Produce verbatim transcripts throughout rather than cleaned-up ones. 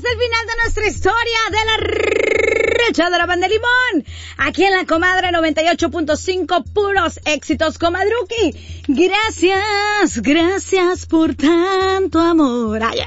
el final de nuestra historia de la Recha de la Banda Limón. Aquí en la Comadre noventa y ocho punto cinco, puros éxitos, comadruki. Gracias, gracias por tanto amor. Ay,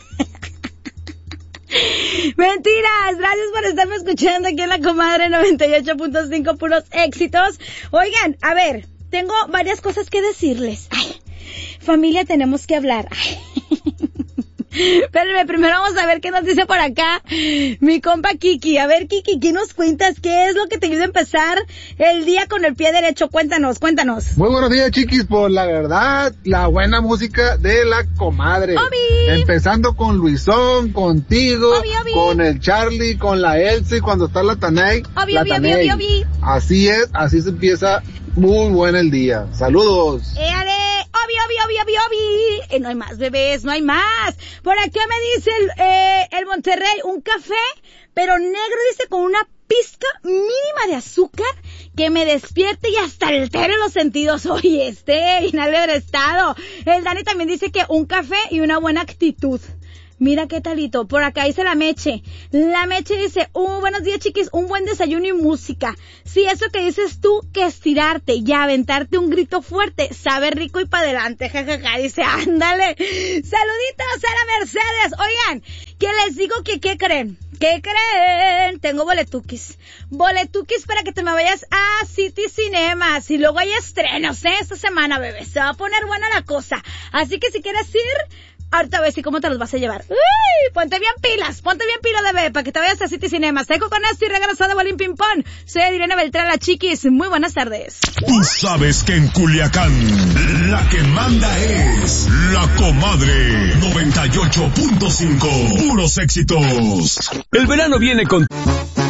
mentiras, gracias por estarme escuchando aquí en la Comadre noventa y ocho punto cinco, puros éxitos. Oigan, a ver, tengo varias cosas que decirles. Ay, familia, tenemos que hablar. Ay. Espérenme, primero vamos a ver qué nos dice por acá mi compa Kiki. A ver, Kiki, ¿qué nos cuentas? ¿Qué es lo que te ayuda a empezar el día con el pie derecho? Cuéntanos, cuéntanos. Muy buenos días, chiquis, por la verdad, la buena música de la Comadre. Obi. Empezando con Luisón, contigo, Obi, obi. con el Charlie, con la Elsie, cuando está la Tanay. Obi, la obi, Tanay. obi, obi, obi. Así es, así se empieza muy bueno el día. Saludos. ¡Éale! ¡Obi, obi, obi, obi, obi! Eh, no hay más, bebés, no hay más. Por acá me dice el, eh, el Monterrey, un café, pero negro, dice, con una pizca mínima de azúcar que me despierte y hasta altere los sentidos. Oye, este, bien estado. El Dani también dice que un café y una buena actitud. Mira qué talito, por acá dice la Meche. La Meche dice, uh, buenos días, chiquis, un buen desayuno y música. Sí, eso que dices tú, que estirarte y aventarte un grito fuerte, sabe rico y para adelante, jajaja, dice, ándale. Saluditos a la Mercedes. Oigan, que les digo que, ¿qué creen? ¿Qué creen? Tengo boletuquis. Boletuquis para que te me vayas a City Cinemas. Y luego hay estrenos, ¿eh? Esta semana, bebé. Se va a poner buena la cosa. Así que si quieres ir, ahorita ves y cómo te los vas a llevar. ¡Uy! Ponte bien pilas, ponte bien pila de bebé, para que te vayas a City Cinemas. Seco con esto y regreso de Bolín Ping Pong. Soy Adriana Beltrán, la chiquis. Muy buenas tardes. Tú sabes que en Culiacán la que manda es la Comadre noventa y ocho punto cinco. Puros éxitos. El verano viene con...